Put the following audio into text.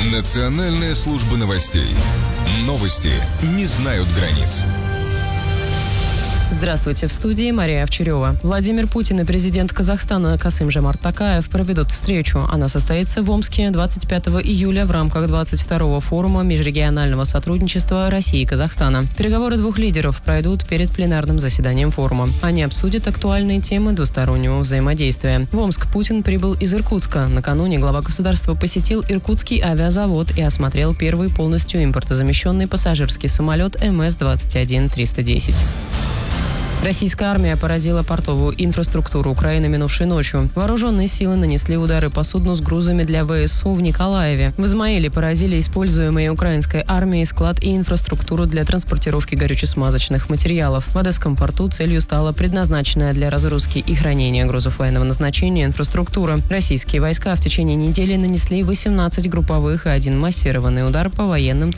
Национальная служба новостей. Новости не знают границ. Здравствуйте, в студии Мария Овчарева. Владимир Путин и президент Казахстана Касым-Жомарт Токаев проведут встречу. Она состоится в Омске 25 июля в рамках 22-го форума межрегионального сотрудничества России и Казахстана. Переговоры двух лидеров пройдут перед пленарным заседанием форума. Они обсудят актуальные темы двустороннего взаимодействия. В Омск Путин прибыл из Иркутска. Накануне глава государства посетил Иркутский авиазавод и осмотрел первый полностью импортозамещенный пассажирский самолет МС-21-310. Российская армия поразила портовую инфраструктуру Украины минувшей ночью. Вооруженные силы нанесли удары по судну с грузами для ВСУ в Николаеве. В Измаиле поразили используемые украинской армией склад и инфраструктуру для транспортировки горюче-смазочных материалов. В Одесском порту целью стала предназначенная для разгрузки и хранения грузов военного назначения инфраструктура. Российские войска в течение недели нанесли 18 групповых и 1 массированный удар по военным